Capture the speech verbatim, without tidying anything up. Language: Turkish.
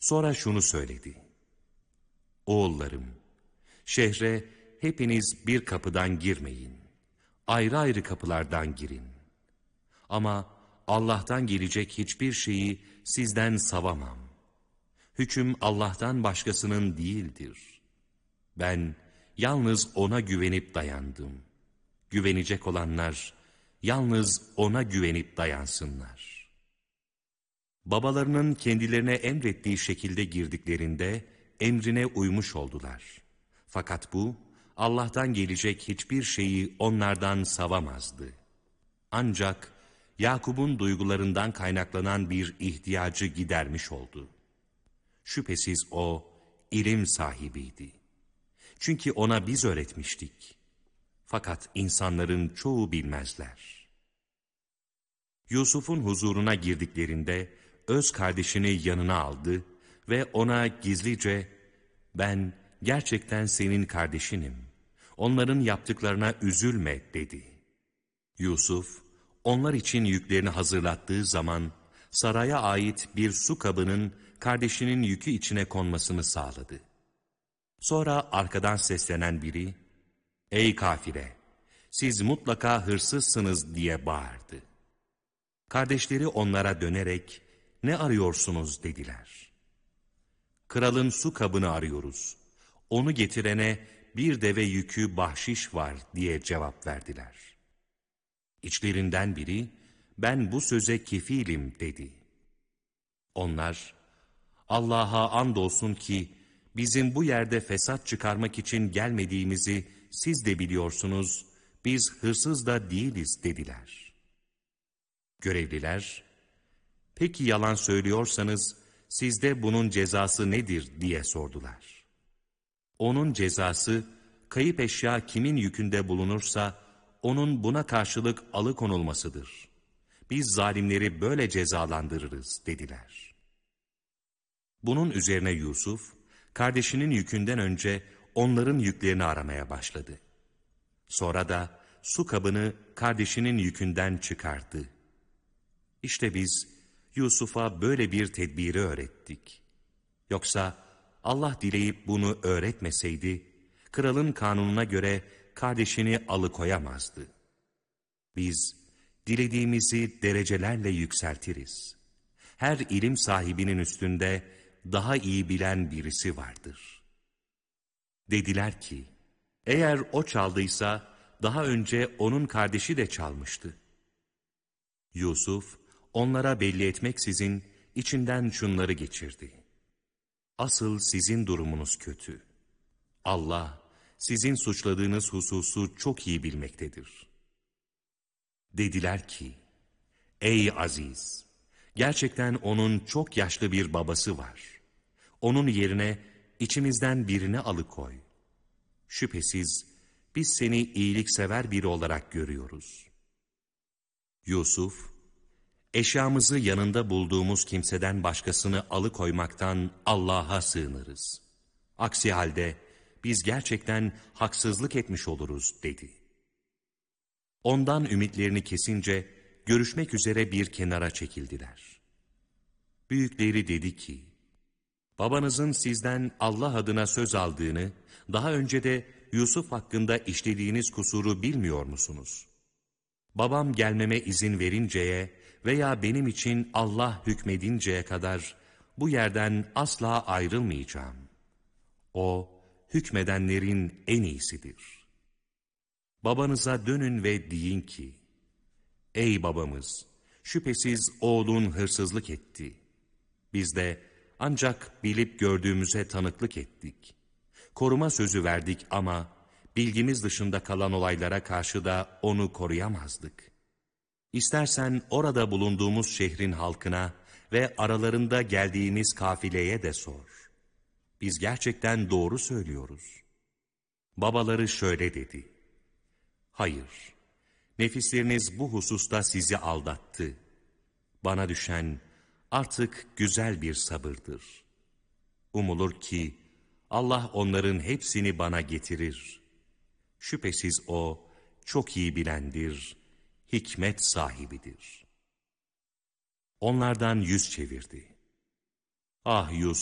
Sonra şunu söyledi: Oğullarım, şehre hepiniz bir kapıdan girmeyin. Ayrı ayrı kapılardan girin. Ama Allah'tan gelecek hiçbir şeyi sizden savamam. Hüküm Allah'tan başkasının değildir. Ben yalnız O'na güvenip dayandım. Güvenecek olanlar yalnız O'na güvenip dayansınlar. Babalarının kendilerine emrettiği şekilde girdiklerinde emrine uymuş oldular. Fakat bu Allah'tan gelecek hiçbir şeyi onlardan savamazdı. Ancak Yakup'un duygularından kaynaklanan bir ihtiyacı gidermiş oldu. Şüphesiz o ilim sahibiydi. Çünkü ona biz öğretmiştik. Fakat insanların çoğu bilmezler. Yusuf'un huzuruna girdiklerinde öz kardeşini yanına aldı ve ona gizlice "Ben gerçekten senin kardeşinim. Onların yaptıklarına üzülme." dedi. Yusuf, onlar için yüklerini hazırlattığı zaman saraya ait bir su kabının kardeşinin yükü içine konmasını sağladı. Sonra arkadan seslenen biri, "Ey kafire, siz mutlaka hırsızsınız." diye bağırdı. Kardeşleri onlara dönerek, "Ne arıyorsunuz?" dediler. "Kralın su kabını arıyoruz. Onu getirene bir deve yükü bahşiş var." diye cevap verdiler. İçlerinden biri, "Ben bu söze kefilim." dedi. Onlar, "Allah'a andolsun ki bizim bu yerde fesat çıkarmak için gelmediğimizi siz de biliyorsunuz, biz hırsız da değiliz." dediler. Görevliler, "Peki yalan söylüyorsanız sizde bunun cezası nedir?" diye sordular. "Onun cezası, kayıp eşya kimin yükünde bulunursa onun buna karşılık alıkonulmasıdır. Biz zalimleri böyle cezalandırırız." dediler. Bunun üzerine Yusuf, kardeşinin yükünden önce onların yüklerini aramaya başladı. Sonra da su kabını kardeşinin yükünden çıkardı. İşte biz Yusuf'a böyle bir tedbiri öğrettik. Yoksa Allah dileyip bunu öğretmeseydi, kralın kanununa göre kardeşini alıkoyamazdı. Biz dilediğimizi derecelerle yükseltiriz. Her ilim sahibinin üstünde daha iyi bilen birisi vardır. Dediler ki, eğer o çaldıysa daha önce onun kardeşi de çalmıştı. Yusuf onlara belli etmeksizin içinden şunları geçirdi: Asıl sizin durumunuz kötü. Allah sizin suçladığınız hususu çok iyi bilmektedir. Dediler ki, ey Aziz! Gerçekten onun çok yaşlı bir babası var. Onun yerine içimizden birini alıkoy. Şüphesiz biz seni iyiliksever biri olarak görüyoruz. Yusuf, eşyamızı yanında bulduğumuz kimseden başkasını alıkoymaktan Allah'a sığınırız. Aksi halde biz gerçekten haksızlık etmiş oluruz dedi. Ondan ümitlerini kesince görüşmek üzere bir kenara çekildiler. Büyükleri dedi ki, babanızın sizden Allah adına söz aldığını, daha önce de Yusuf hakkında işlediğiniz kusuru bilmiyor musunuz? Babam gelmeme izin verinceye veya benim için Allah hükmedinceye kadar bu yerden asla ayrılmayacağım. O, hükmedenlerin en iyisidir. Babanıza dönün ve deyin ki, ey babamız! Şüphesiz oğlun hırsızlık etti. Biz de ancak bilip gördüğümüze tanıklık ettik. Koruma sözü verdik ama bilgimiz dışında kalan olaylara karşı da onu koruyamazdık. İstersen orada bulunduğumuz şehrin halkına ve aralarında geldiğimiz kafileye de sor. Biz gerçekten doğru söylüyoruz. Babaları şöyle dedi: hayır, nefisleriniz bu hususta sizi aldattı. Bana düşen artık güzel bir sabırdır. Umulur ki Allah onların hepsini bana getirir. Şüphesiz O çok iyi bilendir, hikmet sahibidir. Onlardan yüz çevirdi. Ah Yusuf!